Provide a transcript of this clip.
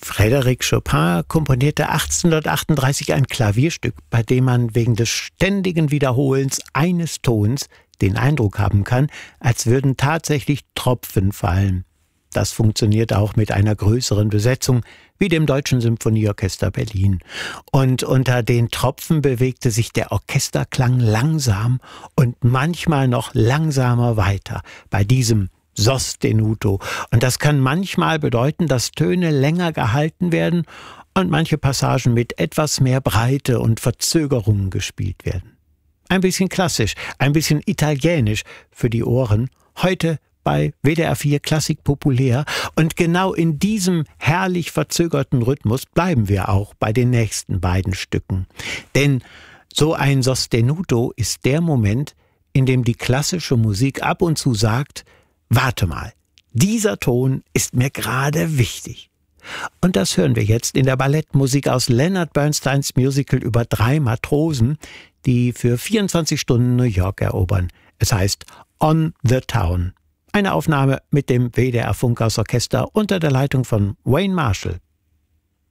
Frédéric Chopin komponierte 1838 ein Klavierstück, bei dem man wegen des ständigen Wiederholens eines Tons den Eindruck haben kann, als würden tatsächlich Tropfen fallen. Das funktioniert auch mit einer größeren Besetzung, wie dem Deutschen Symphonieorchester Berlin. Und unter den Tropfen bewegte sich der Orchesterklang langsam und manchmal noch langsamer weiter bei diesem Sostenuto. Und das kann manchmal bedeuten, dass Töne länger gehalten werden und manche Passagen mit etwas mehr Breite und Verzögerungen gespielt werden. Ein bisschen klassisch, ein bisschen italienisch für die Ohren. Heute bei WDR 4 Klassik populär. Und genau in diesem herrlich verzögerten Rhythmus bleiben wir auch bei den nächsten beiden Stücken. Denn so ein Sostenuto ist der Moment, in dem die klassische Musik ab und zu sagt: Warte mal, dieser Ton ist mir gerade wichtig. Und das hören wir jetzt in der Ballettmusik aus Leonard Bernsteins Musical über 3 Matrosen, die für 24 Stunden New York erobern. Es heißt On the Town. Eine Aufnahme mit dem WDR Funkhausorchester unter der Leitung von Wayne Marshall.